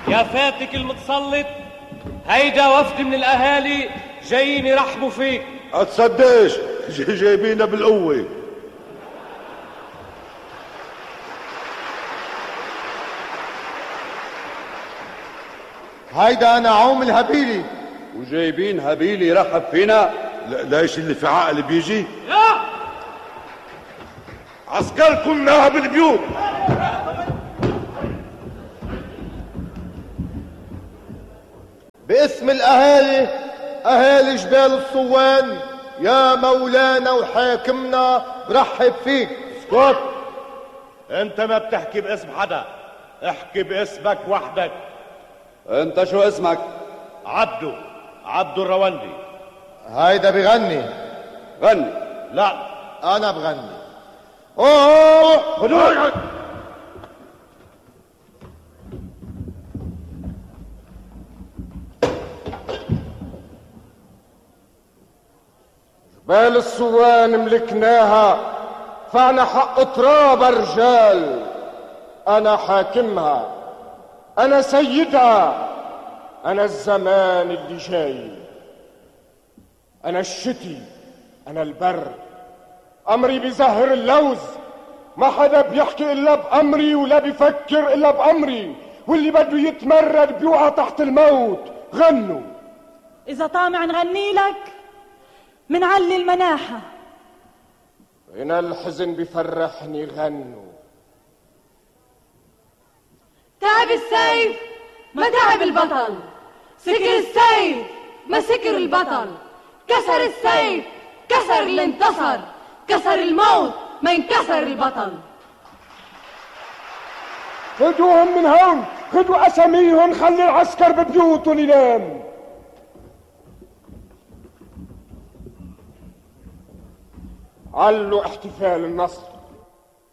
يا فاتك المتسلط، هيدا وفد من الاهالي جايين يرحبوا فيك. اتصدقش جايبينا بالقوة. هيدا نعوم الهبيلي. وجايبين هبيلي يرحب فينا؟ ليش اللي في عقل بيجي؟ لا عسكركم ناها بالبيوت. باسم الاهالي، اهالي جبال الصوان، يا مولانا وحاكمنا برحب فيك. اسكت، انت ما بتحكي باسم حدا، احكي باسمك وحدك. انت شو اسمك؟ عبدو الرواندي. هيدا بغني. غني. لا انا بغني. اوه هدوء. جبال الصوان ملكناها، فانا حق تراب رجال. انا حاكمها، انا سيدها، انا الزمان اللي جاي، انا الشتي، انا البر. امري بزهر اللوز، ما حدا بيحكي الا بامري ولا بيفكر الا بامري، واللي بده يتمرد بيوقع تحت الموت. غنوا. اذا طامع نغني لك منعلي المناحة. هنا الحزن بفرحني. غنوا. تعب السيف ما تعب البطل، سكر السيف ما سكر البطل، كسر السيف كسر اللي انتصر، كسر الموت ما ينكسر البطل. خدوهم من هون، خدوا اساميهم، خلي العسكر ببيوتهم ينام. علوا احتفال النصر.